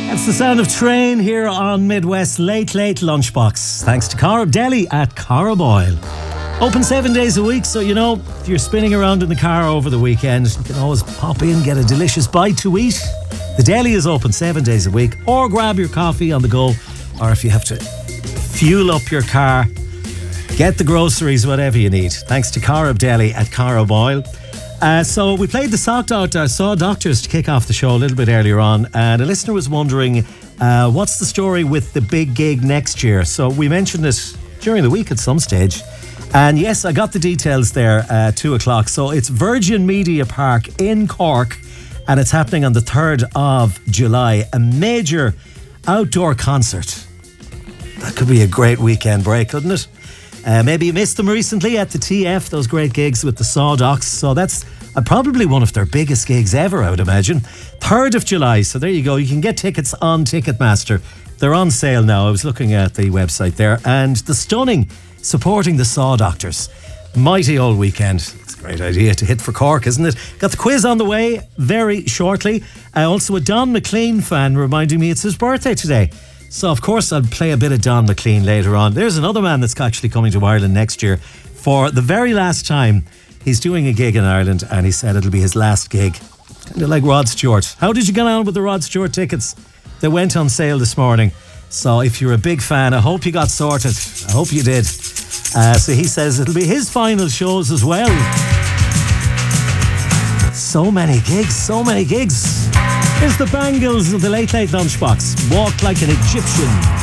That's the sound of Train here on Midwest Late Lunchbox. Thanks to Corrib Deli at Carraboyle. Open 7 days a week, so you know, if you're spinning around in the car over the weekend, you can always pop in, get a delicious bite to eat. The deli is open 7 days a week, or grab your coffee on the go, or if you have to fuel up your car, get the groceries, whatever you need. Thanks to Corrib Deli at Carraboyle. So we played the Saw Doctors to kick off the show a little bit earlier on, and a listener was wondering what's the story with the big gig next year. So we mentioned it during the week at some stage, and yes, I got the details there at 2 o'clock. So it's Virgin Media Park in Cork, and it's happening on the 3rd of July, a major outdoor concert. That could be a great weekend break, couldn't it? Maybe you missed them recently at the TF, those great gigs with the Saw Docs. So that's probably one of their biggest gigs ever, I would imagine. 3rd of July, so there you go. You can get tickets on Ticketmaster. They're on sale now. I was looking at the website there. And the Stunning supporting the Saw Doctors. Mighty old weekend. It's a great idea to hit for Cork, isn't it? Got the quiz on the way very shortly. Also a Don McLean fan reminding me it's his birthday today. So, of course, I'll play a bit of Don McLean later on. There's another man that's actually coming to Ireland next year for the very last time. He's doing a gig in Ireland, and he said it'll be his last gig. Kind of like Rod Stewart. How did you get on with the Rod Stewart tickets? They went on sale this morning. So if you're a big fan, I hope you got sorted. I hope you did. So he says it'll be his final shows as well. So many gigs. Here's the Bangles of the Late Lunchbox. Walk like an Egyptian.